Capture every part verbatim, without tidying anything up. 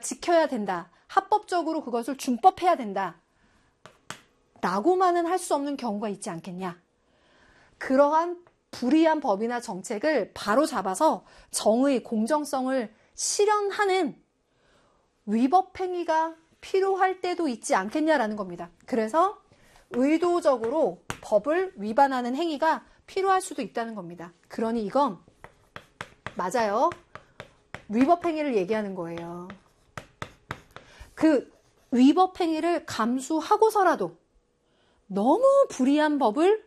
지켜야 된다. 합법적으로 그것을 준법해야 된다. 라고만은 할 수 없는 경우가 있지 않겠냐. 그러한 불이한 법이나 정책을 바로 잡아서 정의, 공정성을 실현하는 위법행위가 필요할 때도 있지 않겠냐라는 겁니다. 그래서 의도적으로 법을 위반하는 행위가 필요할 수도 있다는 겁니다. 그러니 이건 맞아요. 위법행위를 얘기하는 거예요. 그 위법행위를 감수하고서라도 너무 불이한 법을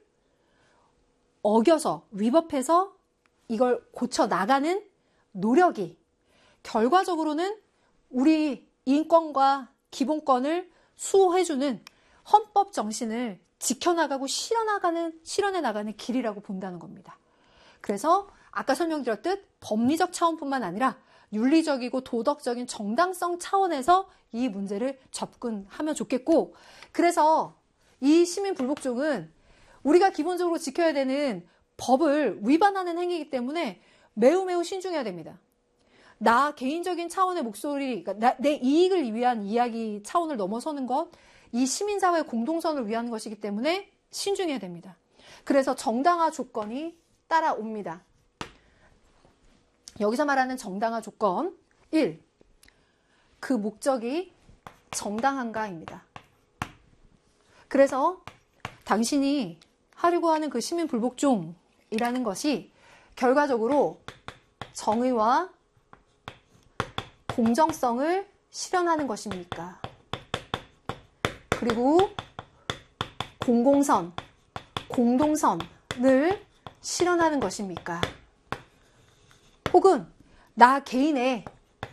어겨서 위법해서 이걸 고쳐 나가는 노력이 결과적으로는 우리 인권과 기본권을 수호해주는 헌법 정신을 지켜나가고 실현나가는, 실현해 나가는 길이라고 본다는 겁니다. 그래서 아까 설명드렸듯 법리적 차원뿐만 아니라 윤리적이고 도덕적인 정당성 차원에서 이 문제를 접근하면 좋겠고, 그래서 이 시민불복종은 우리가 기본적으로 지켜야 되는 법을 위반하는 행위이기 때문에 매우 매우 신중해야 됩니다. 나 개인적인 차원의 목소리, 그러니까 나, 내 이익을 위한 이야기 차원을 넘어서는 것, 이 시민사회 공동선을 위한 것이기 때문에 신중해야 됩니다. 그래서 정당화 조건이 따라옵니다. 여기서 말하는 정당화 조건 일. 그 목적이 정당한가입니다. 그래서 당신이 하려고 하는 그 시민불복종이라는 것이 결과적으로 정의와 공정성을 실현하는 것입니까? 그리고 공공선, 공동선을 실현하는 것입니까? 혹은 나 개인의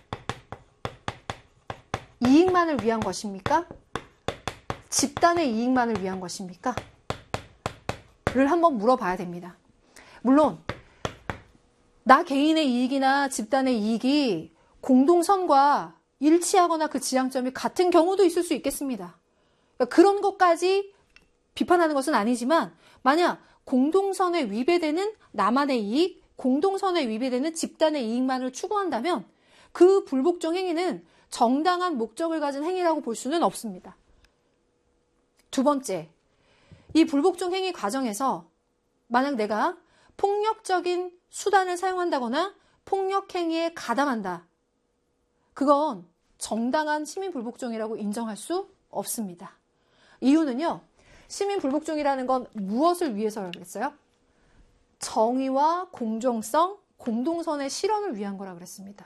이익만을 위한 것입니까? 집단의 이익만을 위한 것입니까? 를 한번 물어봐야 됩니다. 물론 나 개인의 이익이나 집단의 이익이 공동선과 일치하거나 그 지향점이 같은 경우도 있을 수 있겠습니다. 그러니까 그런 것까지 비판하는 것은 아니지만 만약 공동선에 위배되는 나만의 이익, 공동선에 위배되는 집단의 이익만을 추구한다면 그 불복종 행위는 정당한 목적을 가진 행위라고 볼 수는 없습니다. 두 번째, 이 불복종 행위 과정에서 만약 내가 폭력적인 수단을 사용한다거나 폭력 행위에 가담한다. 그건 정당한 시민불복종이라고 인정할 수 없습니다. 이유는요, 시민불복종이라는 건 무엇을 위해서였겠어요? 정의와 공정성, 공동선의 실현을 위한 거라 그랬습니다.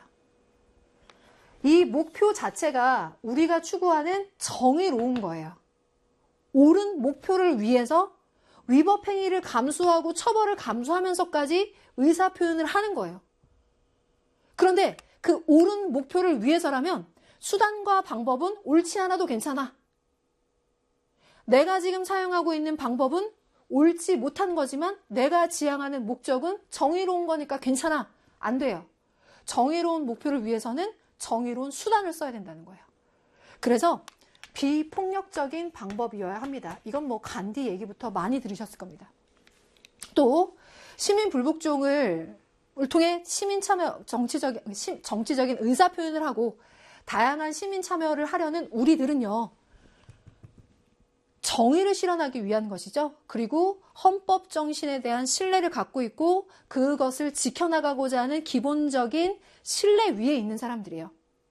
이 목표 자체가 우리가 추구하는 정의로운 거예요. 옳은 목표를 위해서 위법 행위를 감수하고 처벌을 감수하면서까지 의사표현을 하는 거예요. 그런데 그 옳은 목표를 위해서라면 수단과 방법은 옳지 않아도 괜찮아. 내가 지금 사용하고 있는 방법은 옳지 못한 거지만 내가 지향하는 목적은 정의로운 거니까 괜찮아. 안 돼요. 정의로운 목표를 위해서는 정의로운 수단을 써야 된다는 거예요. 그래서 비폭력적인 방법이어야 합니다. 이건 뭐 간디 얘기부터 많이 들으셨을 겁니다. 또 시민불복종을 통해 시민 참여, 정치적인, 정치적인 의사표현을 하고 다양한 시민 참여를 하려는 우리들은요, 정의를 실현하기 위한 것이죠. 그리고 헌법 정신에 대한 신뢰를 갖고 있고 그것을 지켜나가고자 하는 기본적인 신뢰 위에 있는 사람들이에요.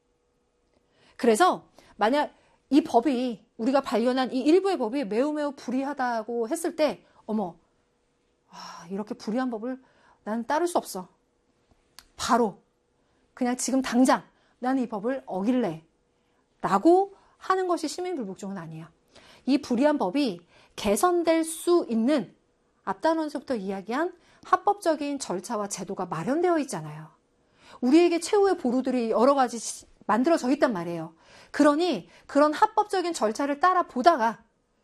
그래서 만약 이 법이, 우리가 발견한 이 일부의 법이 매우 매우 불이하다고 했을 때, 어머, 아, 이렇게 불이한 법을 나는 따를 수 없어. 바로 그냥 지금 당장 나는 이 법을 어길래 라고 하는 것이 시민불복종은 아니에요. 이 불이한 법이 개선될 수 있는 앞단원서부터 이야기한 합법적인 절차와 제도가 마련되어 있잖아요. 우리에게 최후의 보루들이 여러 가지 만들어져 있단 말이에요. 그러니 그런 합법적인 절차를 따라 보다가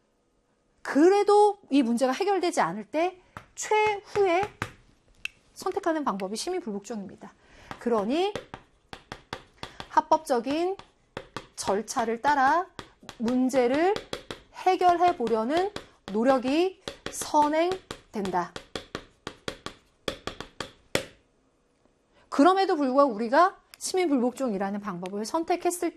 그래도 이 문제가 해결되지 않을 때 최후의 선택하는 방법이 시민불복종입니다. 그러니 합법적인 절차를 따라 문제를 해결해 보려는 노력이 선행된다. 그럼에도 불구하고 우리가 시민불복종이라는 방법을 선택했을